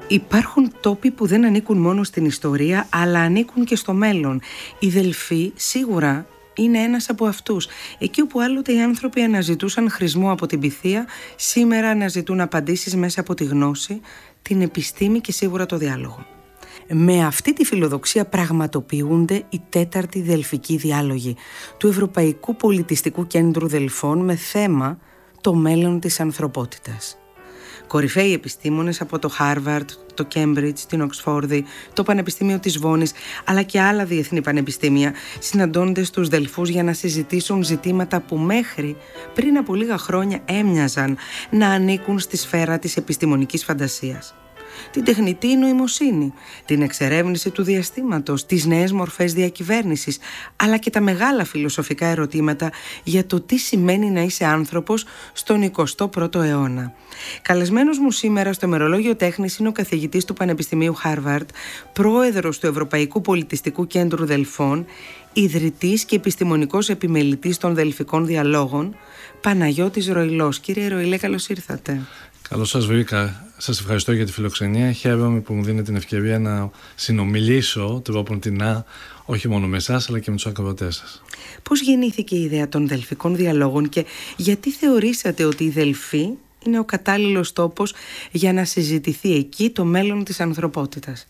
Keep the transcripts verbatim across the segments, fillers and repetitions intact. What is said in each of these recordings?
Υπάρχουν τόποι που δεν ανήκουν μόνο στην ιστορία, αλλά ανήκουν και στο μέλλον. Η Δελφή σίγουρα είναι ένας από αυτούς. Εκεί όπου άλλοτε οι άνθρωποι αναζητούσαν χρησμό από την πειθία, σήμερα αναζητούν απαντήσεις μέσα από τη γνώση, την επιστήμη και σίγουρα το διάλογο. Με αυτή τη φιλοδοξία πραγματοποιούνται οι τέταρτοι Δελφικοί Διάλογοι του Ευρωπαϊκού Πολιτιστικού Κέντρου Δελφών με θέμα το μέλλον της ανθρωπότητας. Κορυφαίοι επιστήμονες από το Χάρβαρντ, το Κέμπριτζ, την Οξφόρδη, το Πανεπιστήμιο της Βόνης, αλλά και άλλα διεθνή πανεπιστήμια συναντώνται στους Δελφούς για να συζητήσουν ζητήματα που μέχρι πριν από λίγα χρόνια έμοιαζαν να ανήκουν στη σφαίρα της επιστημονικής φαντασίας. Την τεχνητή νοημοσύνη, την εξερεύνηση του διαστήματος, τις νέες μορφές διακυβέρνησης, αλλά και τα μεγάλα φιλοσοφικά ερωτήματα για το τι σημαίνει να είσαι άνθρωπος στον εικοστό πρώτο αιώνα. Καλεσμένος μου σήμερα στο ημερολόγιο τέχνης είναι ο καθηγητής του Πανεπιστημίου Χάρβαρντ, πρόεδρος του Ευρωπαϊκού Πολιτιστικού Κέντρου Δελφών, ιδρυτής και επιστημονικός επιμελητής των Δελφικών Διαλόγων, Παναγιώτης Ροηλός. Κύριε Ροηλέ, καλώς ήρθατε. Καλώς σας βρήκα. Σας ευχαριστώ για τη φιλοξενία. Χαίρομαι που μου δίνετε την ευκαιρία να συνομιλήσω τρόποντινά όχι μόνο με εσάς αλλά και με τους ακροατές σας. Πώς γεννήθηκε η ιδέα των Δελφικών Διαλόγων και γιατί θεωρήσατε ότι η Δελφή είναι ο κατάλληλος τόπος για να συζητηθεί εκεί το μέλλον της ανθρωπότητας?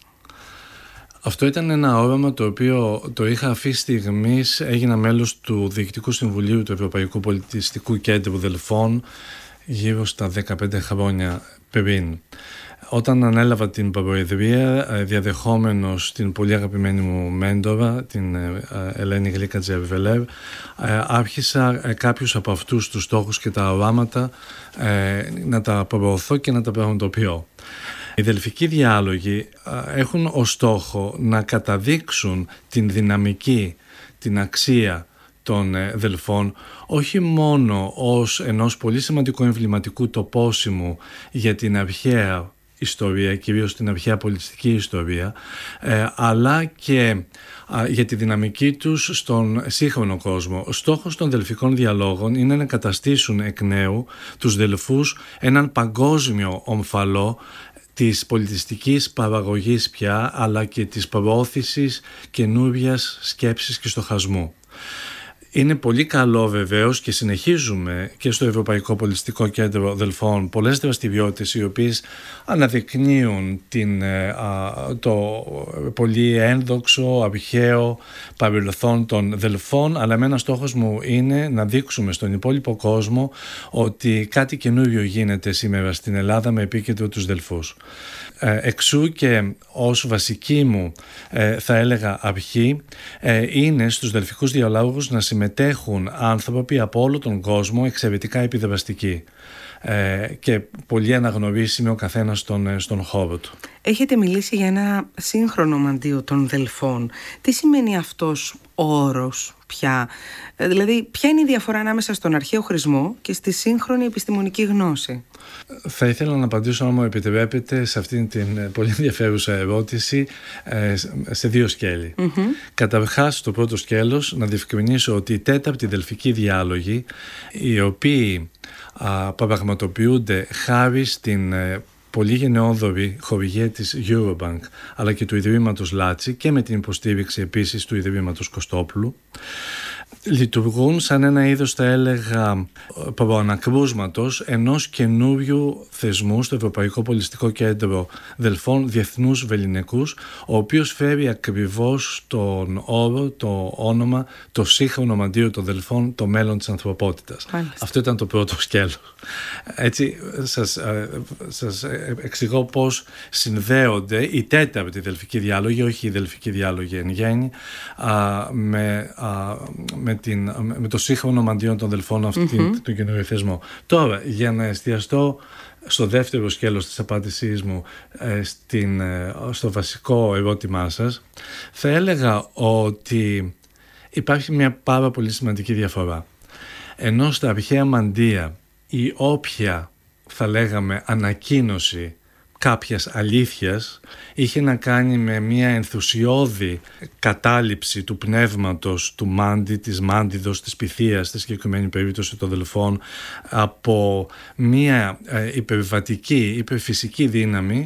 Αυτό ήταν ένα όραμα το οποίο το είχα αυτή τη στιγμή. Έγινα μέλος του Διοικητικού Συμβουλίου του Ευρωπαϊκού Πολιτιστικού Κέντρου Δελφών γύρω στα δεκαπέντε χρόνια πριν. Όταν ανέλαβα την προεδρία, διαδεχόμενος την πολύ αγαπημένη μου μέντορα, την Ελένη Γλίκα Τζερβελέρ, άρχισα κάποιους από αυτούς τους στόχους και τα οράματα να τα προωθώ και να τα πραγματοποιώ. Οι Δελφικοί Διάλογοι έχουν ως στόχο να καταδείξουν την δυναμική, την αξία των Δελφών, όχι μόνο ως ενός πολύ σημαντικού εμβληματικού τοπόσιμου για την αρχαία ιστορία, κυρίως την αρχαία πολιτιστική ιστορία, ε, αλλά και α, για τη δυναμική τους στον σύγχρονο κόσμο. Ο στόχος των Δελφικών Διαλόγων είναι να καταστήσουν εκ νέου τους Δελφούς έναν παγκόσμιο ομφαλό της πολιτιστικής παραγωγής πια, αλλά και της προώθησης καινούριας σκέψης και στοχασμού. Είναι πολύ καλό βεβαίως και συνεχίζουμε και στο Ευρωπαϊκό Πολιτιστικό Κέντρο Δελφών πολλές δραστηριότητες οι οποίες αναδεικνύουν την, α, το πολύ ένδοξο, αρχαίο παρελθόν των Δελφών, αλλά εμένα στόχος μου είναι να δείξουμε στον υπόλοιπο κόσμο ότι κάτι καινούριο γίνεται σήμερα στην Ελλάδα με επίκεντρο τους Δελφούς. Εξού και ως βασική μου θα έλεγα αρχή είναι στους Δελφικούς Διαλόγους να συμμετέχουν άνθρωποι από όλο τον κόσμο εξαιρετικά επιδραστικοί και πολύ αναγνωρίσιμοι ο καθένας στον, στον χώρο του. Έχετε μιλήσει για ένα σύγχρονο μαντίο των Δελφών. Τι σημαίνει αυτός ο όρος πια? Δηλαδή, ποια είναι η διαφορά ανάμεσα στον αρχαίο χρησμό και στη σύγχρονη επιστημονική γνώση? Θα ήθελα να απαντήσω, αν μου επιτρέπετε, σε αυτήν την πολύ ενδιαφέρουσα ερώτηση σε δύο σκέλη. Mm-hmm. Καταρχάς, το πρώτο σκέλος, να διευκρινίσω ότι οι τέταρτοι Δελφικοί Διάλογοι, οι οποίοι α, πραγματοποιούνται χάρη στην πολύ γενναιόδορη χορηγία της Eurobank αλλά και του Ιδρύματος Λάτσι και με την υποστήριξη επίσης του Ιδρύματος Κωστόπουλου, λειτουργούν σαν ένα είδος, θα έλεγα, προανακρούσματος ενός καινούριου θεσμού στο Ευρωπαϊκό Πολιτιστικό Κέντρο Δελφών διεθνούς βελληνικούς, ο οποίος φέρει ακριβώς τον όρο, το όνομα, το σύγχρονο μαντίο των Δελφών, το μέλλον της ανθρωπότητας. Μάλιστα. Αυτό ήταν το πρώτο σκέλος. Έτσι σας, σας εξηγώ πώς συνδέονται οι τέταρτοι Δελφικοί Διάλογοι, όχι οι Δελφικοί Διάλογοι εν γέννη, με, α, με, την, με το σύγχρονο μαντίο των Δελφών αυτήν mm-hmm. τον καινούριο θεσμό. Τώρα, για να εστιαστώ στο δεύτερο σκέλος της απάντησής μου, στην, στο βασικό ερώτημά σας, θα έλεγα ότι υπάρχει μια πάρα πολύ σημαντική διαφορά. Ενώ στα αρχαία μαντεία η όποια, θα λέγαμε, ανακοίνωση κάποιας αλήθειας είχε να κάνει με μια ενθουσιώδη κατάληψη του πνεύματος του μάντι, της μάντιδος, της πειθίας, στη συγκεκριμένη περίπτωση των Δελφών, από μια υπερβατική, υπερφυσική δύναμη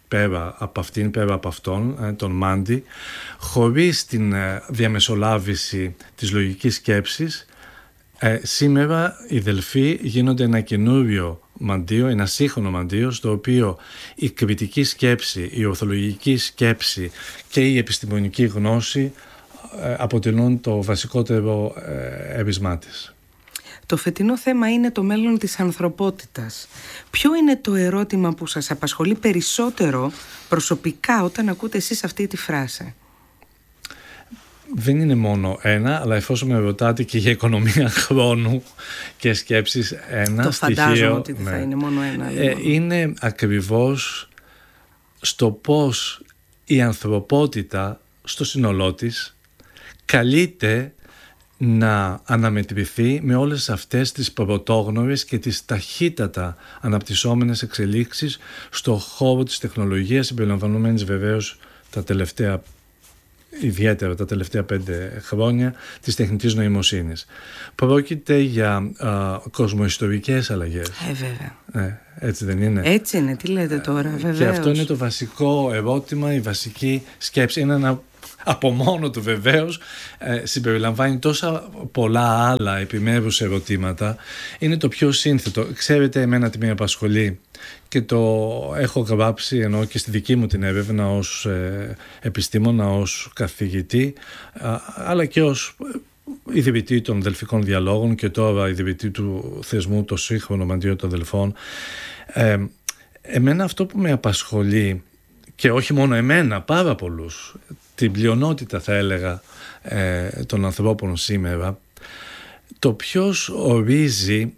πέρα από αυτήν, πέρα από αυτόν, τον Μάντι, χωρίς την διαμεσολάβηση της λογικής σκέψης. Ε, σήμερα οι Δελφοί γίνονται ένα καινούριο μαντίο, ένα σύγχρονο μαντίο, στο οποίο η κριτική σκέψη, η ορθολογική σκέψη και η επιστημονική γνώση ε, αποτελούν το βασικότερο ε, έβισμά της. Το φετινό θέμα είναι το μέλλον της ανθρωπότητας. Ποιο είναι το ερώτημα που σας απασχολεί περισσότερο προσωπικά όταν ακούτε εσείς αυτή τη φράση? Δεν είναι μόνο ένα, αλλά εφόσον με ρωτάτε και για οικονομία χρόνου και σκέψεις, ένα το στοιχείο... φαντάζομαι ότι δεν ναι, θα είναι μόνο ένα. Ε, είναι ακριβώς στο πώς η ανθρωπότητα στο σύνολό της καλείται να αναμετρηθεί με όλες αυτές τις πρωτόγνωρες και τις ταχύτατα αναπτυσσόμενες εξελίξεις στον χώρο της τεχνολογίας, συμπεριλαμβανομένης βεβαίως τα τελευταία, ιδιαίτερα τα τελευταία πέντε χρόνια, της τεχνητής νοημοσύνης. Πρόκειται για α, κοσμοϊστορικές αλλαγές. Ε, βέβαια. Ε, έτσι δεν είναι? Έτσι είναι, τι λέτε τώρα, βεβαίως. Και αυτό είναι το βασικό ερώτημα, η βασική σκέψη. Είναι ένα από μόνο του βεβαίως ε, συμπεριλαμβάνει τόσα πολλά άλλα επιμέρους ερωτήματα. Είναι το πιο σύνθετο. Ξέρετε, εμένα τι με απασχολεί και το έχω γράψει ενώ και στη δική μου την έρευνα ως ε, επιστήμονα, ως καθηγητή, α, αλλά και ως ιδρυτή των Δελφικών Διαλόγων και τώρα ιδρυτή του θεσμού το σύγχρονο Μαντίο των Δελφών. Ε, εμένα αυτό που με απασχολεί, και όχι μόνο εμένα, πάρα πολλούς, την πλειονότητα θα έλεγα ε, των ανθρώπων σήμερα, το ποιος ορίζει,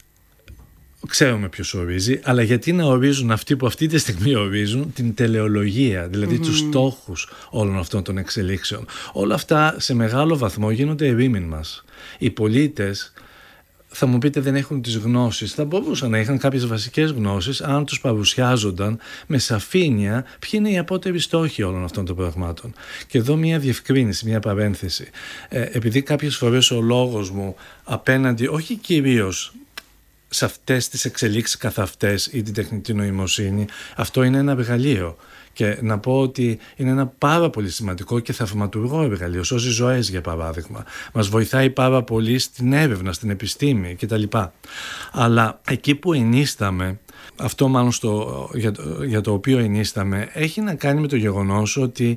ξέρουμε ποιος ορίζει, αλλά γιατί να ορίζουν αυτοί που αυτή τη στιγμή ορίζουν την τελεολογία, δηλαδή mm-hmm. τους στόχους όλων αυτών των εξελίξεων. Όλα αυτά σε μεγάλο βαθμό γίνονται ερήμην μας. Οι πολίτες, θα μου πείτε, δεν έχουν τις γνώσεις. Θα μπορούσαν να είχαν κάποιες βασικές γνώσεις αν τους παρουσιάζονταν με σαφήνεια ποιοι είναι οι απότεροι στόχοι όλων αυτών των πραγμάτων. Και εδώ μια διευκρίνηση, μια παρένθεση. Ε, επειδή κάποιες φορές ο λόγος μου απέναντι, όχι κυρίως σε αυτές τις εξελίξεις καθ' αυτές ή την τεχνητή νοημοσύνη, αυτό είναι ένα εργαλείο. Και να πω ότι είναι ένα πάρα πολύ σημαντικό και θαυματουργό εργαλείο. Σώζει ζωές, για παράδειγμα. Μας βοηθάει πάρα πολύ στην έρευνα, στην επιστήμη κτλ. Αλλά εκεί που ενίσταμε, αυτό μάλλον στο, για, το, για το οποίο ενίσταμε, έχει να κάνει με το γεγονός ότι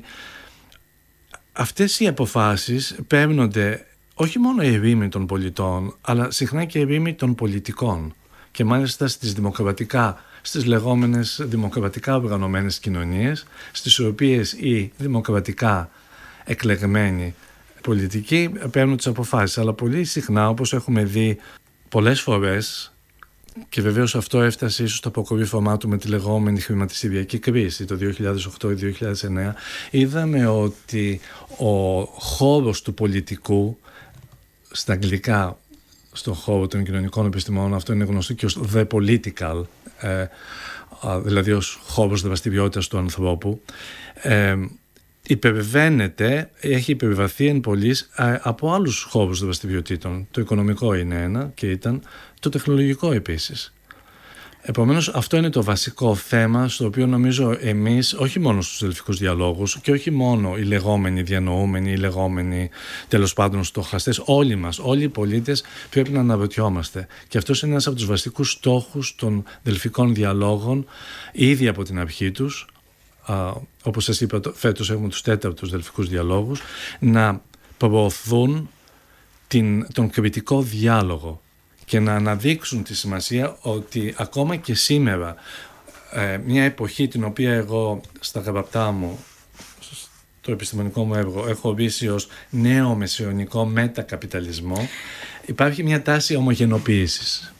αυτές οι αποφάσεις παίρνονται όχι μόνο ερήμην των πολιτών, αλλά συχνά και ερήμην των πολιτικών. Και μάλιστα στις δημοκρατικά στις λεγόμενες δημοκρατικά οργανωμένες κοινωνίες, στις οποίες οι δημοκρατικά εκλεγμένοι πολιτικοί παίρνουν τις αποφάσεις. Αλλά πολύ συχνά, όπως έχουμε δει πολλές φορές, και βεβαίως αυτό έφτασε ίσως στο αποκορύφωμά του με τη λεγόμενη χρηματιστηριακή κρίση το δύο χιλιάδες οκτώ ή δύο χιλιάδες εννέα, είδαμε ότι ο χώρος του πολιτικού, στα αγγλικά, στον χώρο των κοινωνικών επιστημών, αυτό είναι γνωστό και ως the political, ε, δηλαδή ως χώρος δραστηριότητας του ανθρώπου, ε, υπερβαίνεται, έχει υπερβαθεί εν πολλοίς ε, από άλλους χώρους δραστηριοτήτων. Το οικονομικό είναι ένα και ήταν, το τεχνολογικό επίσης. Επομένως, αυτό είναι το βασικό θέμα στο οποίο νομίζω εμείς, όχι μόνο στους Δελφικούς Διαλόγους και όχι μόνο οι λεγόμενοι διανοούμενοι, οι λεγόμενοι τέλος πάντων στοχαστές, όλοι μας, όλοι οι πολίτες πρέπει να αναρωτιόμαστε. Και αυτός είναι ένας από τους βασικούς στόχους των Δελφικών Διαλόγων ήδη από την αρχή τους. Α, όπως σας είπα, φέτος έχουμε τους τέταρτους Δελφικούς Διαλόγους, να προωθούν την, τον κριτικό διάλογο και να αναδείξουν τη σημασία ότι ακόμα και σήμερα, ε, μια εποχή την οποία εγώ στα γραπτά μου, στο επιστημονικό μου έργο, έχω ορίσει ως νέο μεσαιωνικό μετακαπιταλισμό, υπάρχει μια τάση ομογενοποίησης.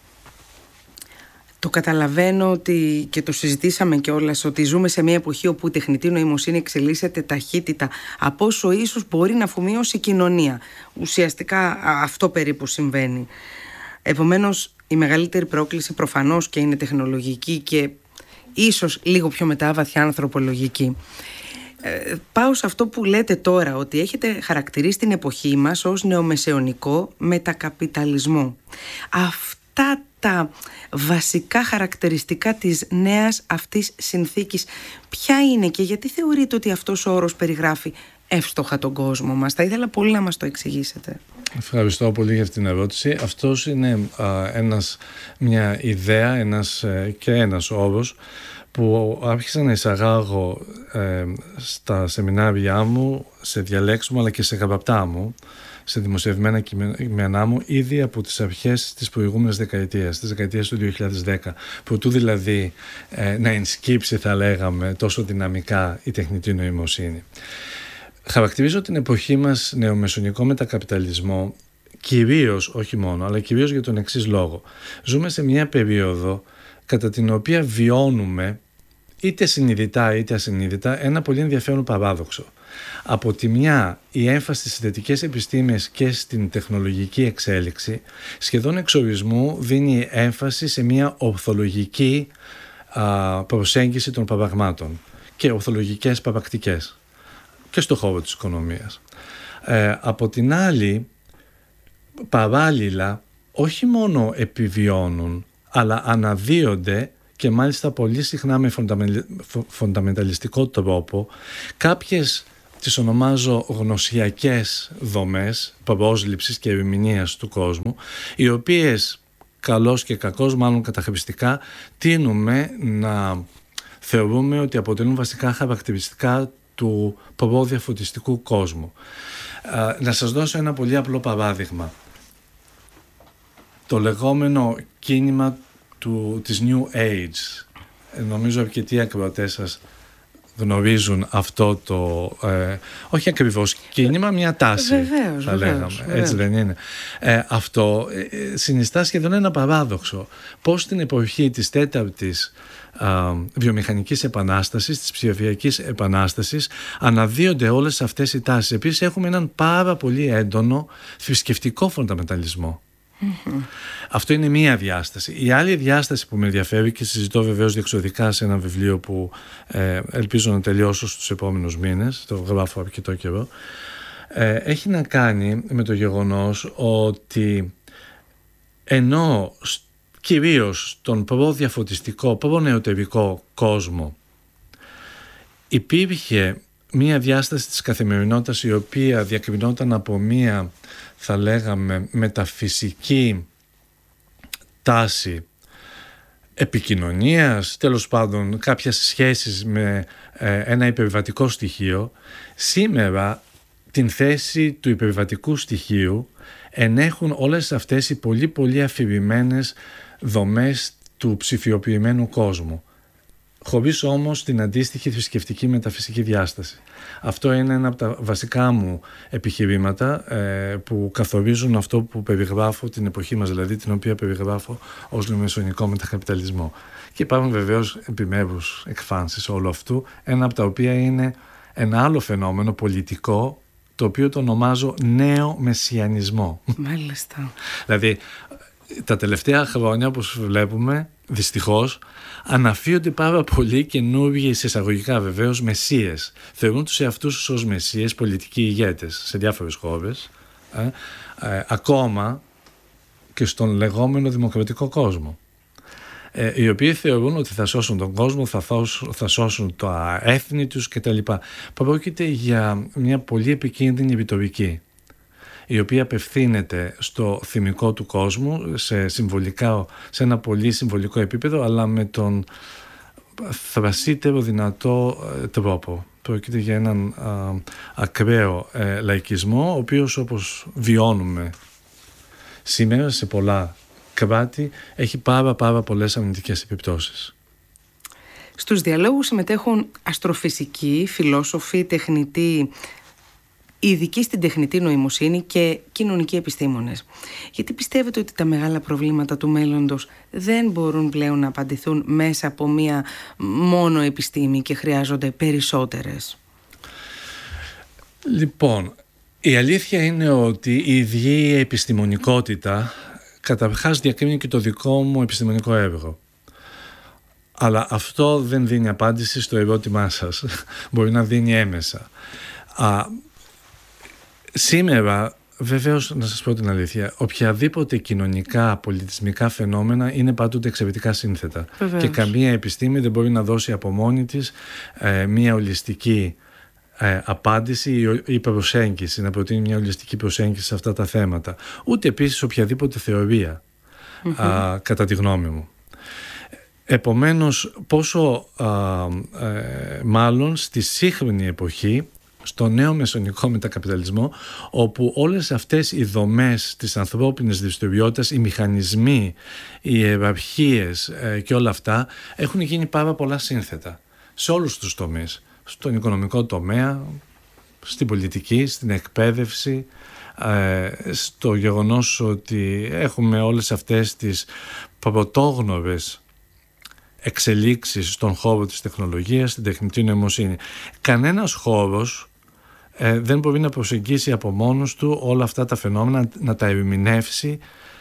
Το καταλαβαίνω ότι, και το συζητήσαμε κιόλας, ότι ζούμε σε μια εποχή όπου η τεχνητή νοημοσύνη εξελίσσεται ταχύτητα από όσο ίσως μπορεί να αφομοιώσει η κοινωνία. Ουσιαστικά αυτό περίπου συμβαίνει. Επομένως, η μεγαλύτερη πρόκληση προφανώς και είναι τεχνολογική και ίσως λίγο πιο μετά βαθιά ανθρωπολογική. Ε, πάω σε αυτό που λέτε τώρα, ότι έχετε χαρακτηρίσει την εποχή μας ως νεομεσαιωνικό μετακαπιταλισμό. Αυτά τα βασικά χαρακτηριστικά της νέας αυτής συνθήκης ποια είναι και γιατί θεωρείτε ότι αυτός ο όρος περιγράφει εύστοχα τον κόσμο μας? Θα ήθελα πολύ να μας το εξηγήσετε. Ευχαριστώ πολύ για αυτήν την ερώτηση. Αυτός είναι α, ένας, μια ιδέα ένας, ε, και ένας όρος που άρχισα να εισαγάγω ε, στα σεμινάρια μου, σε διαλέξεις μου αλλά και σε γραπτά μου, σε δημοσιευμένα κείμενά μου ήδη από τις αρχές της προηγούμενης δεκαετίας, της δεκαετίας του δύο χιλιάδες δέκα, προτού δηλαδή ε, να ενσκύψει, θα λέγαμε, τόσο δυναμικά η τεχνητή νοημοσύνη. Χαρακτηρίζω την εποχή μας νεομεσονικό μετακαπιταλισμό κυρίως, όχι μόνο, αλλά κυρίως για τον εξής λόγο. Ζούμε σε μια περίοδο κατά την οποία βιώνουμε, είτε συνειδητά είτε ασυνείδητα, ένα πολύ ενδιαφέρον παράδοξο. Από τη μια, η έμφαση στις θετικές επιστήμες και στην τεχνολογική εξέλιξη σχεδόν εξορισμού δίνει έμφαση σε μια ορθολογική α, προσέγγιση των παραγμάτων και ορθολογικές παρακτικές και στο χώρο της οικονομίας. Ε, από την άλλη, παράλληλα, όχι μόνο επιβιώνουν, αλλά αναδύονται και μάλιστα πολύ συχνά με φονταμενταλιστικό τρόπο κάποιες, τις ονομάζω γνωσιακές δομές πρόσληψης και ερμηνείας του κόσμου, οι οποίες καλώς και κακώς, μάλλον καταχρηστικά, τείνουμε να θεωρούμε ότι αποτελούν βασικά χαρακτηριστικά του προδιαφωτιστικού κόσμου. Να σας δώσω ένα πολύ απλό παράδειγμα. Το λεγόμενο κίνημα του, της New Age. Νομίζω αρκετοί ακροατές σας γνωρίζουν αυτό το, ε, όχι ακριβώς κίνημα, μια τάση. Βεβαίως, θα βεβαίως, λέγαμε. βεβαίως. Έτσι δεν είναι? Ε, αυτό ε, συνιστά σχεδόν ένα παράδοξο. Πώς στην εποχή της τέταρτης α, βιομηχανικής επανάστασης, της ψηφιακής επανάστασης, αναδύονται όλες αυτές οι τάσεις. Επίσης έχουμε έναν πάρα πολύ έντονο θρησκευτικό φονταμενταλισμό. Mm-hmm. Αυτό είναι μία διάσταση. Η άλλη διάσταση που με ενδιαφέρει και συζητώ βεβαίως διεξοδικά σε ένα βιβλίο που ε, ελπίζω να τελειώσω στους επόμενους μήνες, το γράφω αρκετό καιρό, ε, έχει να κάνει με το γεγονός ότι ενώ κυρίως στον προδιαφωτιστικό, προνεωτερικό κόσμο υπήρχε μία διάσταση της καθημερινότητας η οποία διακρινόταν από μία, θα λέγαμε, μεταφυσική τάση επικοινωνίας, τέλος πάντων κάποιες σχέσεις με ε, ένα υπερβατικό στοιχείο, σήμερα την θέση του υπερβατικού στοιχείου ενέχουν όλες αυτές οι πολύ πολύ αφηρημένες δομές του ψηφιοποιημένου κόσμου, χωρίς όμως την αντίστοιχη θρησκευτική μεταφυσική διάσταση. Αυτό είναι ένα από τα βασικά μου επιχειρήματα ε, που καθορίζουν αυτό που περιγράφω την εποχή μας, δηλαδή την οποία περιγράφω ως νεομεσονικό μετακαπιταλισμό. Και υπάρχουν βεβαίως επιμέρους εκφάνσεις όλου αυτού, ένα από τα οποία είναι ένα άλλο φαινόμενο πολιτικό, το οποίο το ονομάζω νέο μεσιανισμό. Μάλιστα. Δηλαδή τα τελευταία χρόνια, όπως βλέπουμε, δυστυχώς αναφύονται πάρα πολλοί καινούργιοι, εισαγωγικά βεβαίως, μεσσίες. Θεωρούν τους εαυτούς τους ως μεσσίες, πολιτικοί ηγέτες σε διάφορες χώρες, ε, ε, ακόμα και στον λεγόμενο δημοκρατικό κόσμο, ε, οι οποίοι θεωρούν ότι θα σώσουν τον κόσμο, θα, θα σώσουν τα έθνη τους κτλ. Πρόκειται για μια πολύ επικίνδυνη ρητορική, η οποία απευθύνεται στο θυμικό του κόσμου σε, συμβολικά, σε ένα πολύ συμβολικό επίπεδο, αλλά με τον θρασίτερο δυνατό τρόπο. Πρόκειται για έναν α, ακραίο ε, λαϊκισμό, ο οποίος, όπως βιώνουμε σήμερα σε πολλά κράτη, έχει πάρα πάρα πολλές αρνητικές επιπτώσεις. Στους διαλόγους συμμετέχουν αστροφυσικοί, φιλόσοφοι, τεχνητοί, ειδικοί στην τεχνητή νοημοσύνη και κοινωνικοί επιστήμονες. Γιατί πιστεύετε ότι τα μεγάλα προβλήματα του μέλλοντος δεν μπορούν πλέον να απαντηθούν μέσα από μία μόνο επιστήμη και χρειάζονται περισσότερες? Λοιπόν, η αλήθεια είναι ότι η ίδια η επιστημονικότητα καταρχάς διακρίνει και το δικό μου επιστημονικό έργο. Αλλά αυτό δεν δίνει απάντηση στο ερώτημά σας. Μπορεί να δίνει έμεσα. Α, Σήμερα βεβαίως, να σας πω την αλήθεια, οποιαδήποτε κοινωνικά, πολιτισμικά φαινόμενα είναι πάντοτε εξαιρετικά σύνθετα. Βεβαίως. Και καμία επιστήμη δεν μπορεί να δώσει από μόνη της ε, μια ολιστική ε, απάντηση ή προσέγγιση, να προτείνει μια ολιστική προσέγγιση σε αυτά τα θέματα. Ούτε επίσης οποιαδήποτε θεωρία, mm-hmm. α, κατά τη γνώμη μου. Επομένως, πόσο α, ε, μάλλον στη σύγχρονη εποχή, στο νέο μεσονικό μετακαπιταλισμό, όπου όλες αυτές οι δομές της ανθρώπινης δραστηριότητας, οι μηχανισμοί, οι ιεραρχίες ε, και όλα αυτά έχουν γίνει πάρα πολλά σύνθετα σε όλους τους τομείς, στον οικονομικό τομέα, στην πολιτική, στην εκπαίδευση, ε, στο γεγονός ότι έχουμε όλες αυτές τις πρωτόγνωρες εξελίξεις στον χώρο της τεχνολογίας, στην τεχνητή νοημοσύνη. Κανένας χώρος ε, δεν μπορεί να προσεγγίσει από μόνος του όλα αυτά τα φαινόμενα, να τα ερμηνεύσει,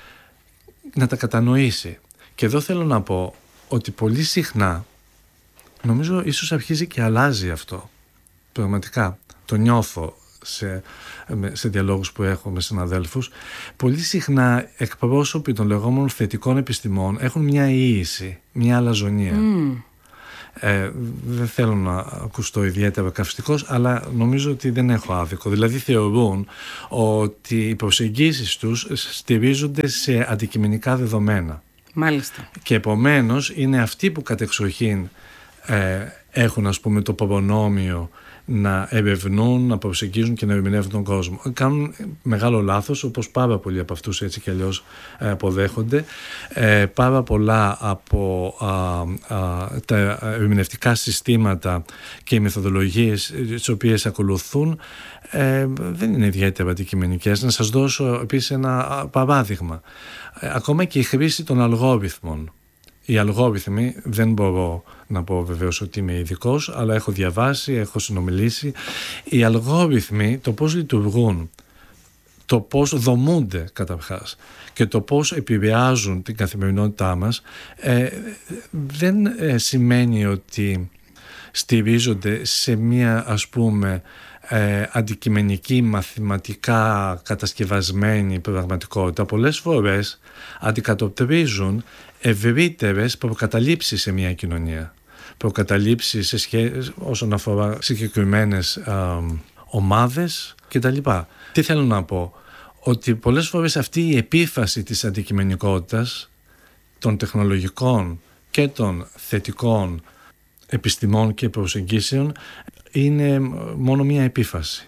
να τα κατανοήσει. Και εδώ θέλω να πω ότι πολύ συχνά, νομίζω ίσως αρχίζει και αλλάζει αυτό. Πραγματικά, το νιώθω σε, σε διαλόγους που έχω με συναδέλφους. Πολύ συχνά εκπρόσωποι των λεγόμενων θετικών επιστημών έχουν μια ίηση, μια αλαζονία. Mm. Ε, δεν θέλω να ακουστώ ιδιαίτερα καυστικός, αλλά νομίζω ότι δεν έχω άδικο. Δηλαδή θεωρούν ότι οι προσεγγίσεις τους στηρίζονται σε αντικειμενικά δεδομένα. Μάλιστα. Και επομένως είναι αυτοί που κατεξοχήν ε, έχουν, ας πούμε, το προνόμιο να ερευνούν, να προσεγγίζουν και να ερμηνεύουν τον κόσμο. Κάνουν μεγάλο λάθος, όπως πάρα πολλοί από αυτούς έτσι κι αλλιώς αποδέχονται. Ε, πάρα πολλά από α, α, τα ερμηνευτικά συστήματα και οι μεθοδολογίες τις οποίες ακολουθούν ε, δεν είναι ιδιαίτερα αντικειμενικές. Να σας δώσω επίσης ένα παράδειγμα. Ε, ακόμα και η χρήση των αλγόριθμων. Οι αλγόριθμοι, δεν μπορώ να πω βεβαίως ότι είμαι ειδικός, αλλά έχω διαβάσει, έχω συνομιλήσει. Οι αλγόριθμοι, το πώς λειτουργούν, το πώς δομούνται καταρχάς και το πώς επηρεάζουν την καθημερινότητά μας, ε, δεν ε, σημαίνει ότι στηρίζονται σε μία, ας πούμε, ε, αντικειμενική, μαθηματικά κατασκευασμένη πραγματικότητα. Πολλές φορές αντικατοπτρίζουν ευρύτερες προκαταλήψεις σε μια κοινωνία. Προκαταλήψεις σε σχέση, όσον αφορά συγκεκριμένες α, ομάδες κτλ. Τι θέλω να πω? Ότι πολλές φορές αυτή η επίφαση της αντικειμενικότητας των τεχνολογικών και των θετικών επιστημών και προσεγγίσεων είναι μόνο μια επίφαση.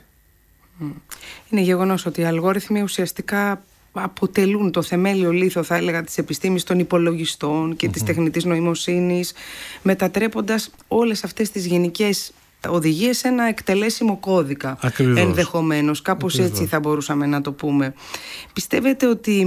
Είναι γεγονός ότι οι αλγόριθμοι ουσιαστικά αποτελούν το θεμέλιο λίθο, θα έλεγα, της επιστήμης των υπολογιστών και mm-hmm. της τεχνητής νοημοσύνης, μετατρέποντας όλες αυτές τις γενικές οδηγίες σε ένα εκτελέσιμο κώδικα. Ακριβώς. Ενδεχομένως, κάπως Ακριβώς. έτσι θα μπορούσαμε να το πούμε. Πιστεύετε ότι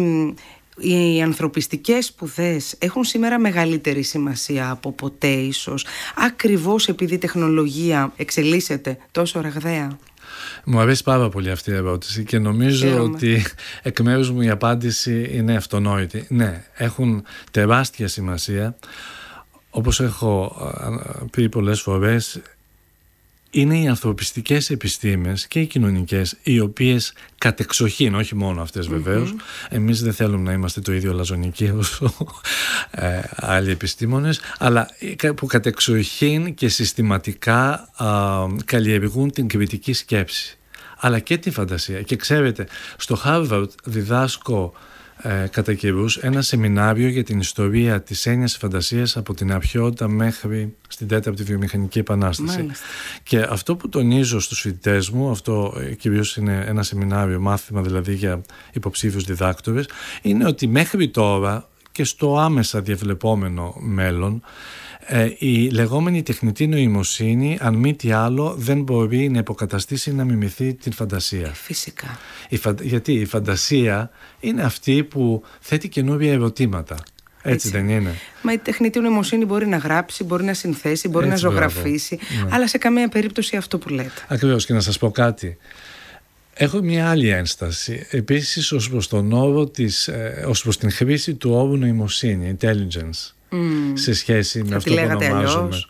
οι ανθρωπιστικές σπουδές έχουν σήμερα μεγαλύτερη σημασία από ποτέ ίσως, ακριβώς επειδή η τεχνολογία εξελίσσεται τόσο ραγδαία? Μου αρέσει πάρα πολύ αυτή η ερώτηση και νομίζω Χαίρομαι. ότι εκ μέρους μου η απάντηση είναι αυτονόητη. Ναι, έχουν τεράστια σημασία. Όπως έχω πει πολλές φορές, είναι οι ανθρωπιστικές επιστήμες και οι κοινωνικές, οι οποίες κατεξοχήν, όχι μόνο αυτές βεβαίως, mm-hmm. εμείς δεν θέλουμε να είμαστε το ίδιο λαζονικοί όσο ε, άλλοι επιστήμονες, αλλά που κατεξοχήν και συστηματικά α, καλλιεργούν την κριτική σκέψη, αλλά και τη φαντασία. Και ξέρετε, στο Harvard διδάσκω Ε, κατά καιρούς ένα σεμινάριο για την ιστορία της έννοιας φαντασίας από την αρχαιότητα μέχρι στην τέταρτη βιομηχανική επανάσταση. Μάλιστα. Και αυτό που τονίζω στους φοιτητές μου, αυτό κυρίως είναι ένα σεμινάριο, μάθημα δηλαδή για υποψήφιους διδάκτορες, είναι ότι μέχρι τώρα και στο άμεσα διαβλεπόμενο μέλλον Ε, η λεγόμενη τεχνητή νοημοσύνη, αν μη τι άλλο, δεν μπορεί να υποκαταστήσει, να μιμηθεί την φαντασία. Φυσικά. Η φα... Γιατί η φαντασία είναι αυτή που θέτει καινούργια ερωτήματα. Έτσι, Έτσι δεν είναι? Μα η τεχνητή νοημοσύνη μπορεί να γράψει, μπορεί να συνθέσει, μπορεί Έτσι, να ζωγραφίσει, ναι. αλλά σε καμία περίπτωση αυτό που λέτε. Ακριβώς. Και να σας πω κάτι. Έχω μια άλλη ένσταση, επίσης ως προς τον όρο της, ε, ως προς την χρήση του όρου νοημοσύνη, intelligence. Mm. σε σχέση με θα αυτό που ονομάζουμε. Αλλιώς.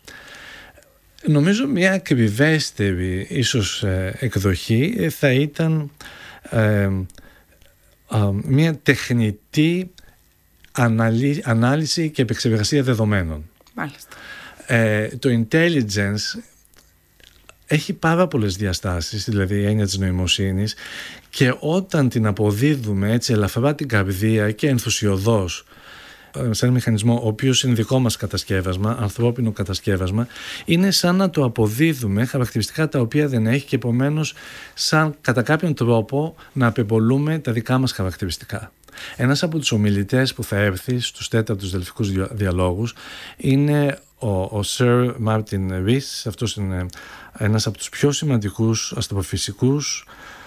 Νομίζω μια ακριβέστερη ίσως ε, εκδοχή θα ήταν ε, μια τεχνητή αναλύ, ανάλυση και επεξεργασία δεδομένων. Μάλιστα. Ε, το intelligence έχει πάρα πολλές διαστάσεις, δηλαδή η έννοια της νοημοσύνης, και όταν την αποδίδουμε έτσι ελαφρά την καρδία και ενθουσιωδώς σε ένα μηχανισμό ο οποίος είναι δικό μας κατασκεύασμα, ανθρώπινο κατασκεύασμα, είναι σαν να το αποδίδουμε χαρακτηριστικά τα οποία δεν έχει και επομένως σαν κατά κάποιον τρόπο να απεμπολούμε τα δικά μας χαρακτηριστικά. Ένας από τους ομιλητές που θα έρθει στους τέταρτους δελφικούς διαλόγους είναι ο, ο Sir Martin Rees. Αυτός είναι ένας από τους πιο σημαντικούς αστροφυσικούς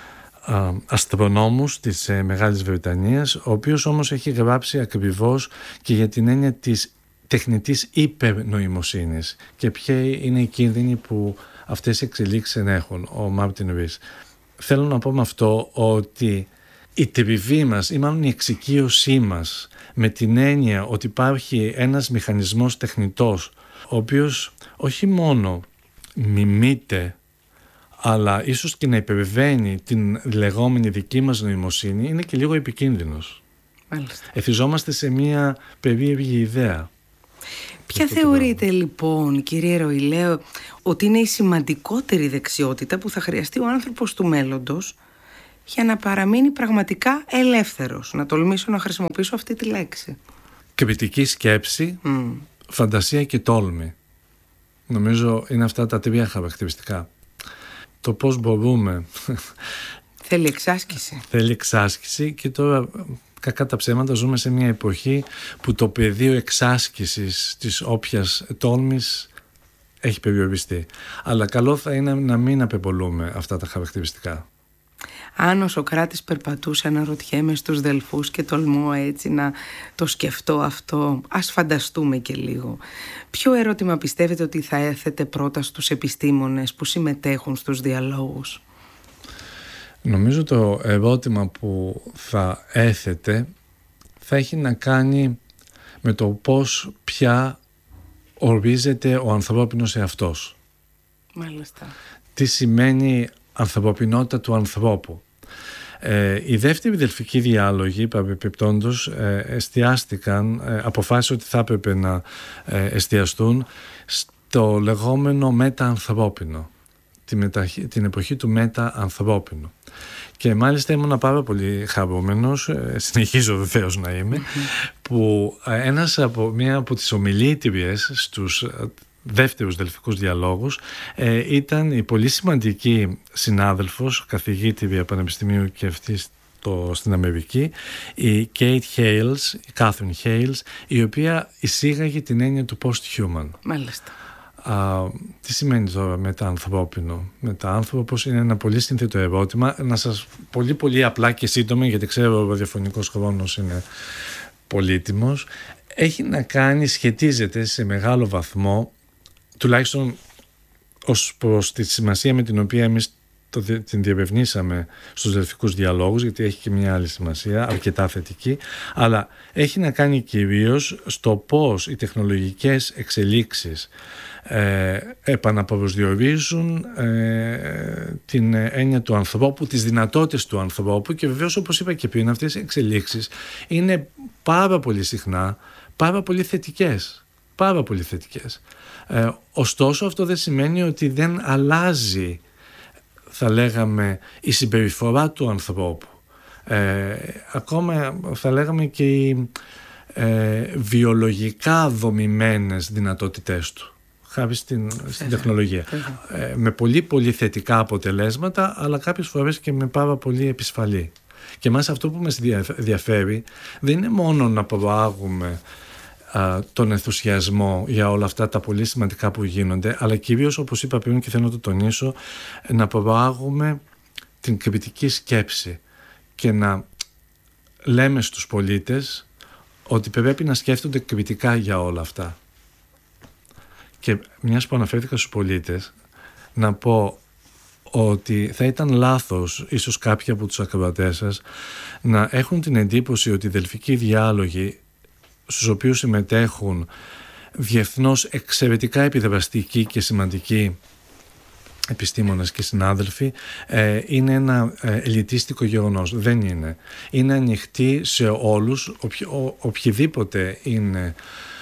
α, αστρονόμους της ε, Μεγάλης Βρετανίας, ο οποίος όμως έχει γράψει ακριβώς και για την έννοια της τεχνητής υπερνοημοσύνης και ποια είναι οι κίνδυνοι που αυτές οι εξελίξεις ενέχουν, ο Martin Rees. Θέλω να πω με αυτό ότι η τριβή μας ή μάλλον η εξοικείωσή μας με την έννοια ότι υπάρχει ένας μηχανισμός τεχνητός ο οποίος όχι μόνο μιμείται αλλά ίσως και να υπερβαίνει την λεγόμενη δική μας νοημοσύνη είναι και λίγο επικίνδυνος. Μάλιστα. Εθιζόμαστε σε μια περίεργη ιδέα. Ποια θεωρείτε λοιπόν, κύριε Ροηλέ, ότι είναι η σημαντικότερη δεξιότητα που θα χρειαστεί ο άνθρωπος του μέλλοντος για να παραμείνει πραγματικά ελεύθερος? Να τολμήσω να χρησιμοποιήσω αυτή τη λέξη. Κριτική σκέψη, mm. φαντασία και τόλμη. Νομίζω είναι αυτά τα τρία χαρακτηριστικά. Το πώς μπορούμε... Θέλει εξάσκηση. Θέλει εξάσκηση και τώρα κακά τα ψέματα ζούμε σε μια εποχή που το πεδίο εξάσκησης της όποιας τόλμης έχει περιοριστεί. Αλλά καλό θα είναι να μην απεμπολούμε αυτά τα χαρακτηριστικά. Αν ο Σωκράτης περπατούσε, αναρωτιέμαι στους Δελφούς και τολμώ έτσι να το σκεφτώ αυτό. Ας φανταστούμε και λίγο. Ποιο ερώτημα πιστεύετε ότι θα έθετε πρώτα στους επιστήμονες που συμμετέχουν στους διαλόγους? Νομίζω το ερώτημα που θα έθετε θα έχει να κάνει με το πώς πια ορίζεται ο ανθρώπινος εαυτός. Μάλιστα. Τι σημαίνει ανθρωπινότητα του ανθρώπου. Ε, οι δεύτεροι δελφικοί διάλογοι, παρεπιπτόντως, ε, εστιάστηκαν, ε, αποφάσισαν ότι θα έπρεπε να ε, εστιαστούν στο λεγόμενο μετα-ανθρώπινο, τη μετα, την εποχή του μετα-ανθρώπινου. Και μάλιστα ήμουν πάρα πολύ χαρούμενος, ε, συνεχίζω βεβαίως να είμαι, mm-hmm. που ε, ένας από, μία από τις ομιλήτριες στους δεύτερους δελφικούς διαλόγους ε, ήταν η πολύ σημαντική συνάδελφος, καθηγήτρια πανεπιστημίου και αυτή στο, στην Αμερική, η Kate Hales, η Catherine Hales, η οποία εισήγαγε την έννοια του post-human. Μάλιστα. Α, τι σημαίνει τώρα μετα-ανθρώπινο? Μετα-άνθρωπος είναι ένα πολύ σύνθετο ερώτημα. Να σας πολύ πολύ απλά και σύντομα, γιατί ξέρω ο ραδιοφωνικός χρόνος είναι πολύτιμος. Έχει να κάνει, σχετίζεται σε μεγάλο βαθμό, τουλάχιστον ως προς τη σημασία με την οποία εμείς το, την διερευνήσαμε στους δελφικούς διαλόγους, γιατί έχει και μια άλλη σημασία, αρκετά θετική, αλλά έχει να κάνει κυρίως στο πώς οι τεχνολογικές εξελίξεις ε, επαναπροσδιορίζουν ε, την έννοια του ανθρώπου, τις δυνατότητες του ανθρώπου, και βεβαίως, όπως είπα και πριν, αυτές οι εξελίξεις είναι πάρα πολύ συχνά πάρα πολύ θετικές. Πάρα πολύ θετικές. Ε, ωστόσο, αυτό δεν σημαίνει ότι δεν αλλάζει, θα λέγαμε, η συμπεριφορά του ανθρώπου. Ε, ακόμα θα λέγαμε και οι ε, βιολογικά δομημένες δυνατότητές του, χάρη στην, στην τεχνολογία. Ε, με πολύ πολύ θετικά αποτελέσματα, αλλά κάποιες φορές και με πάρα πολύ επισφαλή. Και εμάς αυτό που μας ενδιαφέρει δεν είναι μόνο να προάγουμε τον ενθουσιασμό για όλα αυτά τα πολύ σημαντικά που γίνονται, αλλά κυρίως, όπως είπα πριν και θέλω να το τονίσω, να προάγουμε την κριτική σκέψη και να λέμε στους πολίτες ότι πρέπει να σκέφτονται κριτικά για όλα αυτά. Και μιας που αναφέρθηκα στους πολίτες, να πω ότι θα ήταν λάθος ίσως κάποιοι από τους ακροατές σας να έχουν την εντύπωση ότι οι δελφικοί διάλογοι, στους οποίους συμμετέχουν διεθνώς εξαιρετικά επιδραστικοί και σημαντικοί επιστήμονες και συνάδελφοι, ε, είναι ένα ε, ελιτίστικο γεγονός. Δεν είναι. Είναι ανοιχτή σε όλους, οποι, ο, οποιοδήποτε είναι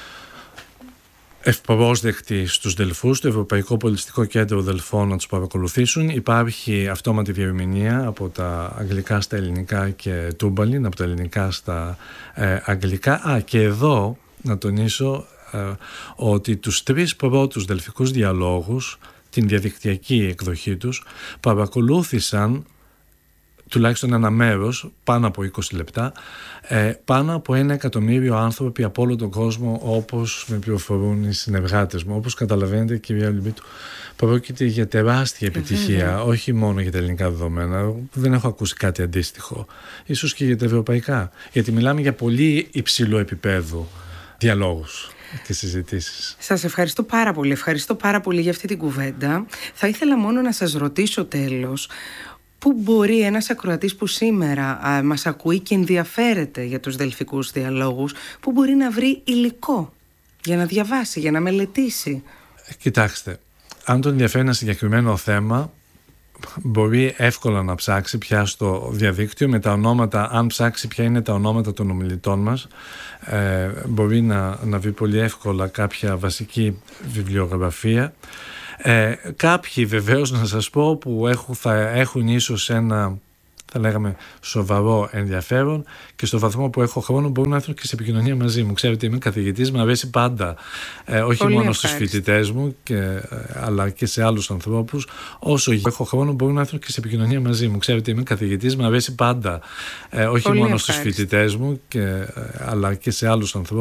ευπρόσδεκτοι στους Δελφούς, το Ευρωπαϊκό Πολιτιστικό Κέντρο Δελφών, να τους παρακολουθήσουν. Υπάρχει αυτόματη διερμηνία από τα αγγλικά στα ελληνικά και τούμπαλιν, από τα ελληνικά στα ε, αγγλικά. Α, και εδώ να τονίσω ε, ότι τους τρεις πρώτους δελφικούς διαλόγους, την διαδικτυακή εκδοχή τους, παρακολούθησαν τουλάχιστον ένα μέρος, πάνω από είκοσι λεπτά, ε, πάνω από ένα εκατομμύριο άνθρωποι από όλο τον κόσμο, όπως με πληροφορούν οι συνεργάτες μου. Όπως καταλαβαίνετε, κυρία Λιμπίτου, πρόκειται για τεράστια επιτυχία, mm-hmm. όχι μόνο για τα ελληνικά δεδομένα. Δεν έχω ακούσει κάτι αντίστοιχο. Ίσως και για τα ευρωπαϊκά. Γιατί μιλάμε για πολύ υψηλό επίπεδο διαλόγους και συζητήσεις. Σας ευχαριστώ πάρα πολύ. Ευχαριστώ πάρα πολύ για αυτή την κουβέντα. Θα ήθελα μόνο να σας ρωτήσω τέλος, πού μπορεί ένας ακροατής που σήμερα α, μας ακούει και ενδιαφέρεται για τους δελφικούς διαλόγους, πού μπορεί να βρει υλικό για να διαβάσει, για να μελετήσει? Κοιτάξτε, αν τον ενδιαφέρει ένα συγκεκριμένο θέμα, μπορεί εύκολα να ψάξει πια στο διαδίκτυο με τα ονόματα, αν ψάξει ποια είναι τα ονόματα των ομιλητών μας, ε, μπορεί να, να βρει πολύ εύκολα κάποια βασική βιβλιογραφία. Ε, κάποιοι βεβαίως, να σας πω, που έχουν, θα έχουν ίσως ένα, θα λέγαμε, σοβαρό ενδιαφέρον και στο βαθμό που έχω χρόνο μπορούν να έρθουν και σε επικοινωνία μαζί μου. Ξέρετε, είμαι καθηγητής, μου αρέσει πάντα, ε, όχι Πολύ μόνο στους φοιτητές μου και, ε, αλλά και σε άλλους ανθρώπους. Όσο έχω χρόνο μπορούν να έρθουν και σε επικοινωνία μαζί μου. Ξέρετε, είμαι καθηγητής, μου αρέσει πάντα, ε, όχι Πολύ μόνο στους φοιτητές μου και, ε, αλλά και σε άλλους ανθρώπους.